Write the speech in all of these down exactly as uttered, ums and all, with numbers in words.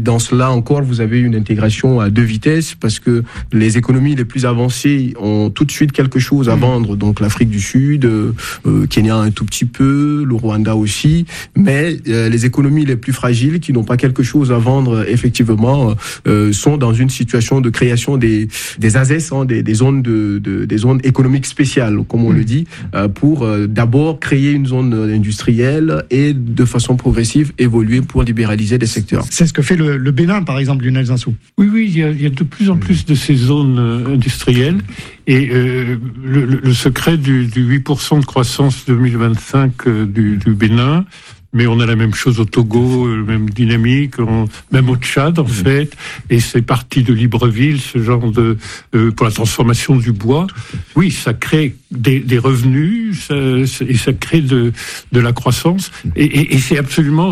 dans cela encore, vous avez une intégration à deux vitesses parce que les économies les plus avancées ont tout de suite quelque chose à vendre. Donc l'Afrique du Sud, euh, Kenya un tout petit peu, le Rwanda aussi, mais euh, les économies les plus fragiles qui n'ont pas quelque chose à vendre, effectivement, euh, sont dans une situation de création des des A Z E S, hein, des, des zones de, de des zones économiques spéciales, comme on mmh. le dit, euh, pour euh, d'abord créer une zone industrielle et de façon progressive évoluer pour libéraliser des secteurs. C'est ce que fait le, le Bénin, par exemple, Lionel Zinsou. Oui, oui, il y, a, il y a de plus en plus de ces zones euh, industrielles. Et euh, le, le secret du, du huit pour cent de croissance deux mille vingt-cinq euh, du, du Bénin, mais on a la même chose au Togo, euh, même dynamique, on, même au Tchad en mmh. fait, et c'est parti de Libreville, ce genre de euh, pour la transformation du bois. Oui, ça crée des, des revenus, ça, et ça crée de de la croissance, et, et, et c'est absolument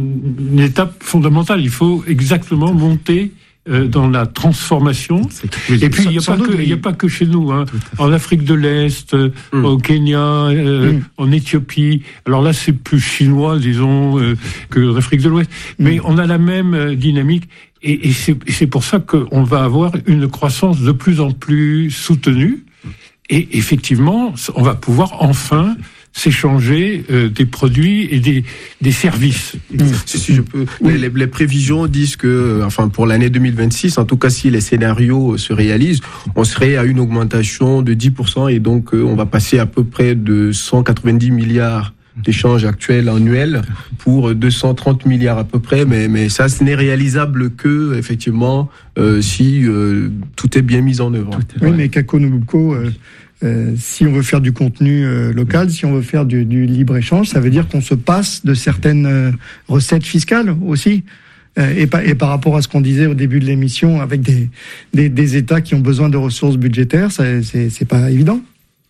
une étape fondamentale. Il faut exactement monter Euh, dans la transformation. Et puis il n'y a, oui. a pas que chez nous, hein. En Afrique de l'Est, mm. au Kenya, euh, mm. en Éthiopie. Alors là, c'est plus chinois, disons, euh, que l'Afrique de l'Ouest. Mm. Mais on a la même euh, dynamique. Et, et, c'est, et c'est pour ça qu'on va avoir une croissance de plus en plus soutenue. Et effectivement, on va pouvoir enfin s'échanger euh, des produits et des des services. Mmh. Si, si je peux. Oui. Les, les prévisions disent que, enfin, pour l'année deux mille vingt-six, en tout cas, si les scénarios se réalisent, on serait à une augmentation de dix pour cent et donc euh, on va passer à peu près de cent quatre-vingt-dix milliards d'échanges actuels annuels pour deux cent trente milliards à peu près, mais mais ça, ce n'est réalisable que effectivement euh, si euh, tout est bien mis en œuvre. Oui, mais Kako Nobuko. Euh... Euh, si on veut faire du contenu euh, local, si on veut faire du, du libre-échange, ça veut dire qu'on se passe de certaines euh, recettes fiscales aussi. Euh, et, pa- et par rapport à ce qu'on disait au début de l'émission, avec des, des, des États qui ont besoin de ressources budgétaires, ça, c'est, c'est pas évident.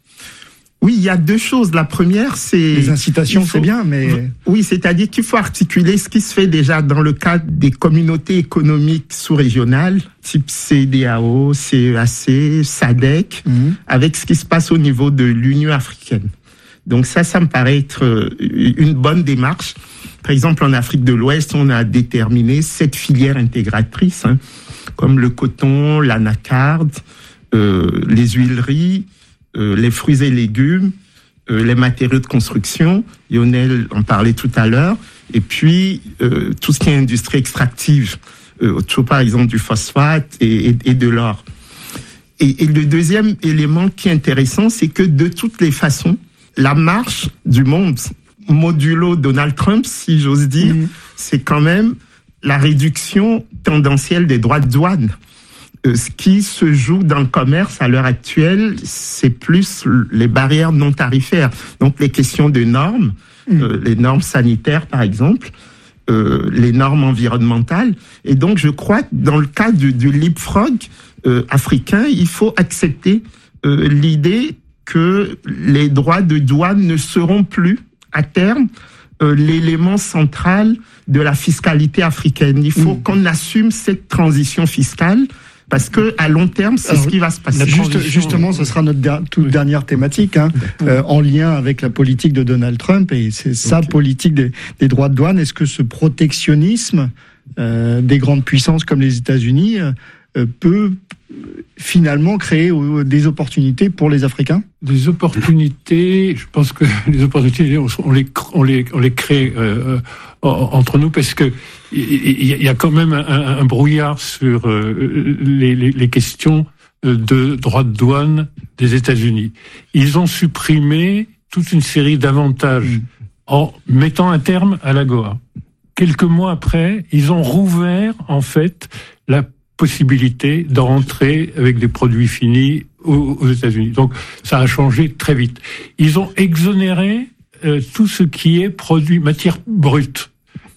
Oui, il y a deux choses. La première, c'est... Les incitations, faut, c'est bien, mais... Oui, c'est-à-dire qu'il faut articuler ce qui se fait déjà dans le cadre des communautés économiques sous-régionales, type C E D A O, C E A C, S A D C, mmh. avec ce qui se passe au niveau de l'Union africaine. Donc ça, ça me paraît être une bonne démarche. Par exemple, en Afrique de l'Ouest, on a déterminé sept filières intégratrices, hein, comme le coton, l'anacarde, euh, les huileries, Euh, les fruits et légumes, euh, les matériaux de construction, Lionel en parlait tout à l'heure, et puis euh, tout ce qui est industrie extractive, euh, autour par exemple du phosphate et, et, et de l'or. Et, et le deuxième élément qui est intéressant, c'est que de toutes les façons, la marche du monde, modulo Donald Trump, si j'ose dire, mmh. c'est quand même la réduction tendancielle des droits de douane. Euh, ce qui se joue dans le commerce à l'heure actuelle, c'est plus les barrières non tarifaires. Donc les questions de normes, mmh. euh, les normes sanitaires par exemple, euh, les normes environnementales. Et donc je crois que dans le cas du, du leapfrog euh, africain, il faut accepter euh, l'idée que les droits de douane ne seront plus à terme euh, l'élément central de la fiscalité africaine. Il faut mmh. qu'on assume cette transition fiscale. Parce que à long terme, c'est Alors, ce qui va se passer. Juste, justement, ce sera notre der- toute oui. dernière thématique, hein, euh, en lien avec la politique de Donald Trump et c'est sa okay. politique des, des droits de douane. Est-ce que ce protectionnisme euh, des grandes puissances comme les États-Unis euh, peut finalement créer euh, des opportunités pour les Africains ? Des opportunités, je pense que les opportunités, on les, on les, on les crée euh, entre nous parce que il y a quand même un, un brouillard sur euh, les, les, les questions de droits de douane des États-Unis. Ils ont supprimé toute une série d'avantages mmh. en mettant un terme à l'AGOA. Quelques mois après, ils ont rouvert en fait la possibilité de rentrer avec des produits finis aux, aux États-Unis. Donc ça a changé très vite. Ils ont exonéré euh, tout ce qui est produit matière brute.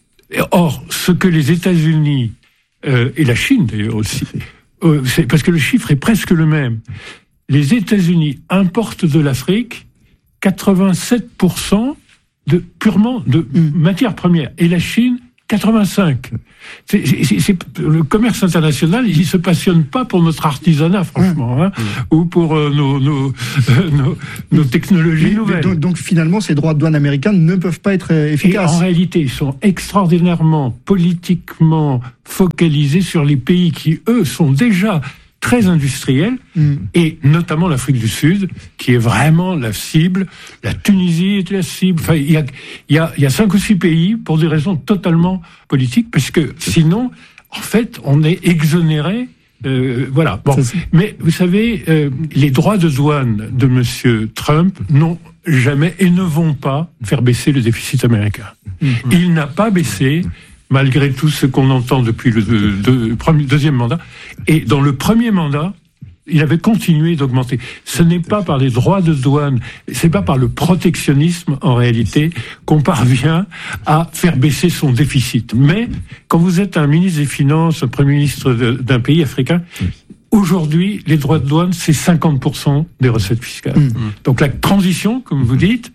Or, ce que les États-Unis euh, et la Chine d'ailleurs aussi, euh, c'est parce que le chiffre est presque le même. Les États-Unis importent de l'Afrique quatre-vingt-sept pour cent de purement de mmh. matières premières et la Chine quatre-vingt-cinq. C'est, c'est, c'est, le commerce international, il se passionne pas pour notre artisanat, franchement, hein, mmh. ou pour euh, nos, nos, euh, nos, nos technologies mais, nouvelles. Donc, donc finalement, ces droits de douane américains ne peuvent pas être efficaces. Et en réalité, ils sont extraordinairement politiquement focalisés sur les pays qui, eux, sont déjà très industriels, mmh. et notamment l'Afrique du Sud, qui est vraiment la cible. La Tunisie est la cible. Enfin, il y a, il y a, il y a cinq ou six pays pour des raisons totalement politiques, parce que sinon, en fait, on est exonéré. Euh, voilà. Bon, mais vous savez, euh, les droits de douane de Monsieur Trump n'ont jamais et ne vont pas faire baisser le déficit américain. Mmh. Il n'a pas baissé. Malgré tout ce qu'on entend depuis le deux, deux, premier, deuxième mandat. Et dans le premier mandat, il avait continué d'augmenter. Ce n'est pas par les droits de douane, c'est pas par le protectionnisme, en réalité, qu'on parvient à faire baisser son déficit. Mais, quand vous êtes un ministre des Finances, un Premier ministre de, d'un pays africain, aujourd'hui, les droits de douane, c'est cinquante pour cent des recettes fiscales. Mmh. Donc la transition, comme vous dites,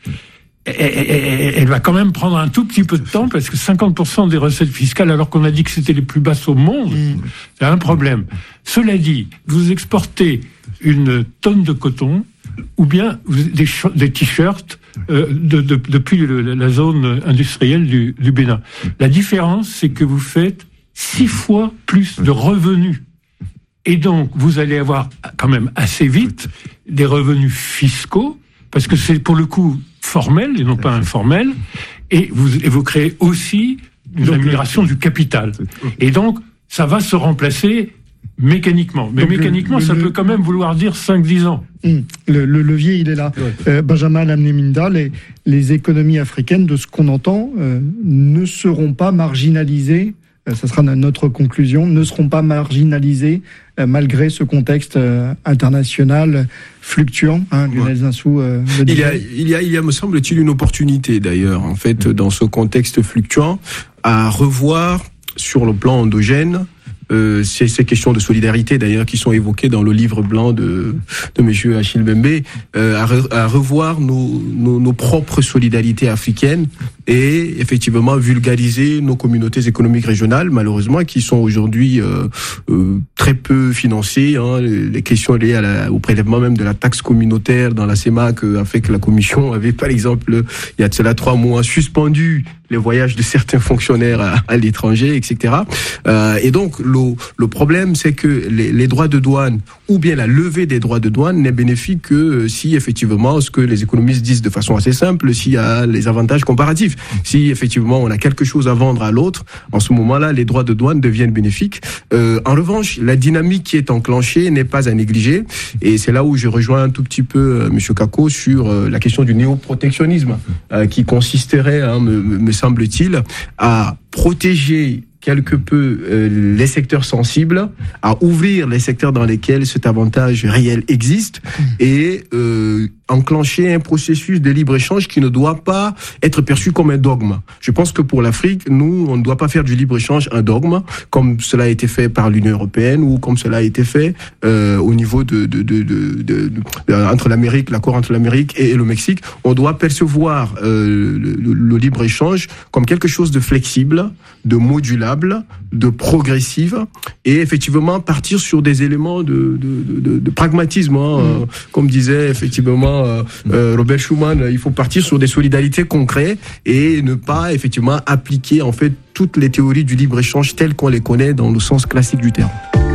elle va quand même prendre un tout petit peu de temps, parce que cinquante pour cent des recettes fiscales, alors qu'on a dit que c'était les plus basses au monde, mmh. c'est un problème. Cela dit, vous exportez une tonne de coton, ou bien des, des t-shirts euh, de, de, depuis le, la zone industrielle du, du Bénin. La différence, c'est que vous faites six fois plus de revenus. Et donc, vous allez avoir quand même assez vite des revenus fiscaux, parce que c'est pour le coup formel et non pas informel, et vous, et vous créez aussi une rémunération du capital. Et donc, ça va se remplacer mécaniquement. Mais donc mécaniquement, le, ça le, peut quand même vouloir dire cinq dix ans. Le, le levier, il est là. Ouais. Euh, Benjamin Lamné-Minda, les, les économies africaines, de ce qu'on entend, euh, ne seront pas marginalisées, euh, ça sera notre conclusion, ne seront pas marginalisées euh, malgré ce contexte euh, international fluctuant. Hein, Lionel ouais. Zinsou, euh, il, y a, il, y a, il y a, me semble-t-il, une opportunité d'ailleurs, en fait, mmh. dans ce contexte fluctuant, à revoir sur le plan endogène Euh, ces, ces questions de solidarité d'ailleurs qui sont évoquées dans le livre blanc de, de monsieur Achille Mbembe, euh, à, re, à revoir nos, nos, nos propres solidarités africaines et effectivement vulgariser nos communautés économiques régionales, malheureusement, qui sont aujourd'hui euh, euh, très peu financées. Hein, les questions liées à la, au prélèvement même de la taxe communautaire dans la CEMAC a fait que la Commission avait, par exemple, il y a de cela trois mois, suspendu les voyages de certains fonctionnaires à, à l'étranger, et cetera. Euh, et donc, le, le problème, c'est que les, les droits de douane, ou bien la levée des droits de douane, n'est bénéfique que si, effectivement, ce que les économistes disent de façon assez simple, s'il y a les avantages comparatifs. Si, effectivement, on a quelque chose à vendre à l'autre, en ce moment-là, les droits de douane deviennent bénéfiques. Euh, en revanche, la dynamique qui est enclenchée n'est pas à négliger. Et c'est là où je rejoins un tout petit peu euh, M. Kako sur euh, la question du néoprotectionnisme, euh, qui consisterait, hein, me, me semble-t-il, à protéger quelque peu euh, les secteurs sensibles, à ouvrir les secteurs dans lesquels cet avantage réel existe et euh, enclencher un processus de libre-échange qui ne doit pas être perçu comme un dogme. Je pense que pour l'Afrique, nous, on ne doit pas faire du libre-échange un dogme, comme cela a été fait par l'Union européenne ou comme cela a été fait euh, au niveau de, de, de, de, de, de entre l'Amérique, l'accord entre l'Amérique et, et le Mexique. On doit percevoir euh, le, le, le libre-échange comme quelque chose de flexible, de modulable, de progressive, et effectivement partir sur des éléments de, de, de, de pragmatisme, hein, mmh. euh, comme disait effectivement euh, euh, Robert Schuman, il faut partir sur des solidarités concrètes et ne pas effectivement appliquer en fait toutes les théories du libre-échange telles qu'on les connaît dans le sens classique du terme.